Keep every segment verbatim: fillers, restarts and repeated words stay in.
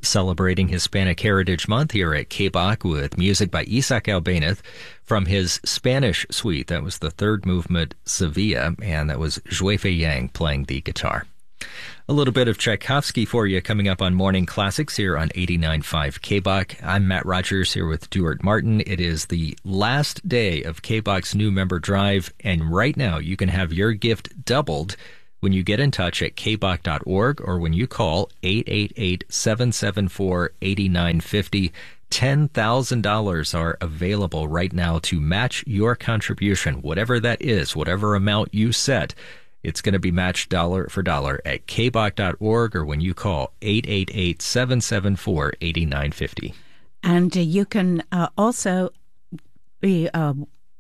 celebrating Hispanic Heritage Month here at K B O C with music by Isaac Albéniz from his Spanish suite. That was the third movement, Sevilla, and that was Zhui Fei Yang playing the guitar. A little bit of Tchaikovsky for you coming up on Morning Classics here on eighty-nine point five K B O C. I'm Matt Rogers here with Stuart Martin. It is the last day of K B O C's new member drive, and right now you can have your gift doubled when you get in touch at k b o c dot org or when you call eight eight eight, seven seven four, eight nine five zero. ten thousand dollars are available right now to match your contribution, whatever that is, whatever amount you set. It's going to be matched dollar for dollar at k b o c dot org or when you call eight eight eight, seven seven four, eight nine five zero. And uh, you can uh, also be uh,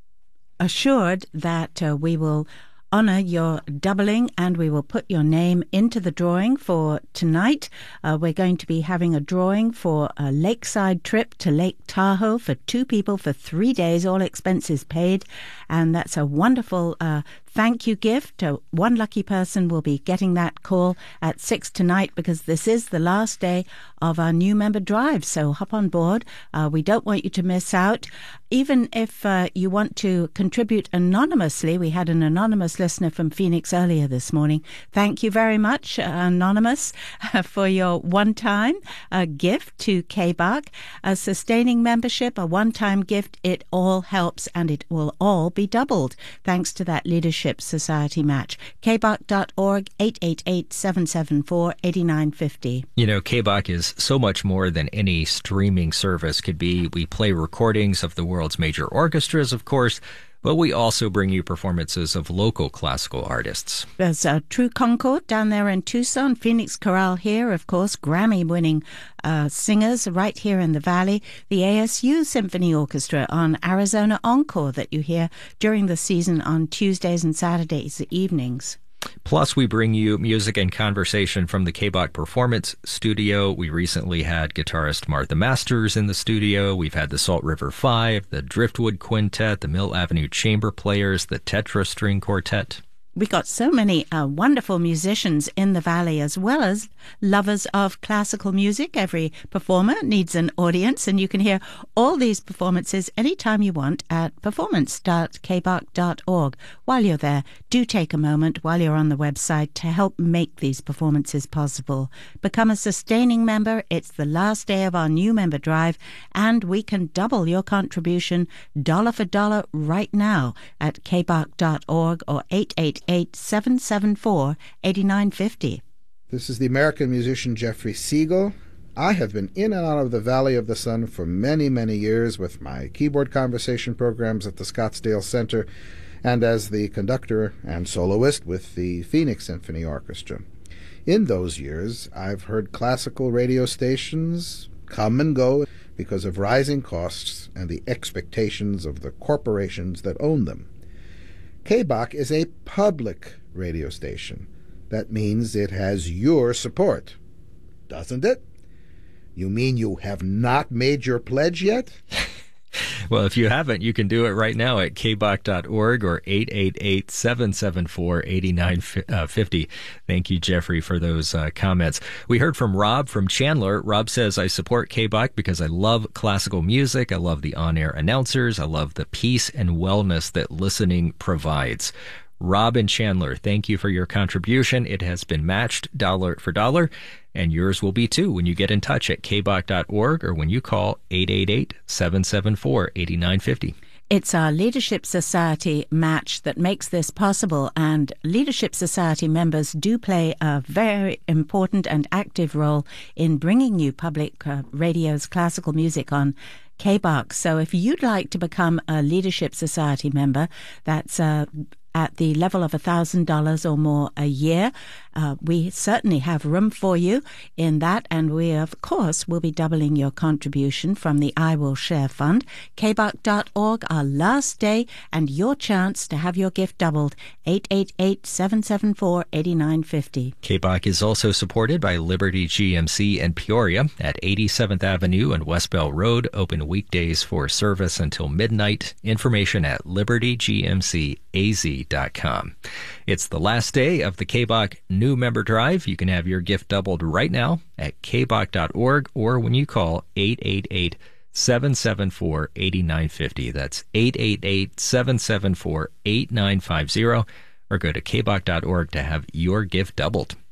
assured that uh, we will honor your doubling and we will put your name into the drawing for tonight. Uh, we're going to be having a drawing for a lakeside trip to Lake Tahoe for two people for three days, all expenses paid. And that's a wonderful uh, thank you gift. Uh, one lucky person will be getting that call at six tonight because this is the last day of our new member drive. So hop on board. Uh, we don't want you to miss out. Even if uh, you want to contribute anonymously, we had an anonymous listener from Phoenix earlier this morning. Thank you very much, uh, Anonymous, uh, for your one-time uh, gift to K B O C. A sustaining membership, a one-time gift, it all helps and it will all be doubled thanks to that Leadership Society match. k b o c dot org, eight eight eight, seven seven four, eight nine five zero. You know, K B O C is so much more than any streaming service could be. We play recordings of the world's major orchestras, of course, but we also bring you performances of local classical artists. There's a True Concord down there in Tucson, Phoenix Chorale here, of course, Grammy-winning uh, singers right here in the Valley, the A S U Symphony Orchestra on Arizona Encore that you hear during the season on Tuesdays and Saturdays evenings. Plus, we bring you music and conversation from the K B O C Performance Studio. We recently had guitarist Martha Masters in the studio. We've had the Salt River Five, the Driftwood Quintet, the Mill Avenue Chamber Players, the Tetra String Quartet. We got so many uh, wonderful musicians in the Valley, as well as lovers of classical music. Every performer needs an audience, and you can hear all these performances anytime you want at performance dot k b o c dot org. While you're there, do take a moment while you're on the website to help make these performances possible. Become a sustaining member. It's the last day of our new member drive, and we can double your contribution dollar for dollar right now at k b o c dot org or eight eight eight, seven seven four, eight nine five zero. This is the American musician Jeffrey Siegel. I have been in and out of the Valley of the Sun for many, many years with my keyboard conversation programs at the Scottsdale Center and as the conductor and soloist with the Phoenix Symphony Orchestra. In those years, I've heard classical radio stations come and go because of rising costs and the expectations of the corporations that own them. K B O C is a public radio station. That means it has your support, doesn't it? You mean you have not made your pledge yet? Well, if you haven't, you can do it right now at k b o c dot org or eight eight eight, seven seven four, eight nine five zero. Thank you, Jeffrey, for those uh, comments. We heard from Rob from Chandler. Rob says, I support K B O C because I love classical music. I love the on-air announcers. I love the peace and wellness that listening provides. Rob and Chandler, thank you for your contribution. It has been matched dollar for dollar, and yours will be too when you get in touch at k b o c dot org or when you call eight eight eight, seven seven four, eight nine five zero. It's our Leadership Society match that makes this possible, and Leadership Society members do play a very important and active role in bringing you public uh, radio's classical music on K B O C. So if you'd like to become a Leadership Society member, that's uh, at the level of one thousand dollars or more a year. Uh, we certainly have room for you in that, and we, of course, will be doubling your contribution from the I Will Share Fund. k b o c dot org, our last day, and your chance to have your gift doubled. eight eight eight, seven seven four, eight nine five zero. K B O C is also supported by Liberty G M C in Peoria at eighty-seventh Avenue and West Bell Road, open weekdays for service until midnight. Information at liberty g m c a z dot com. It's the last day of the K B O C New new member drive. You can have your gift doubled right now at k b o c dot org or when you call eight eight eight, seven seven four, eight nine five zero. That's eight eight eight, seven seven four, eight nine five zero, or go to k b o c dot org to have your gift doubled.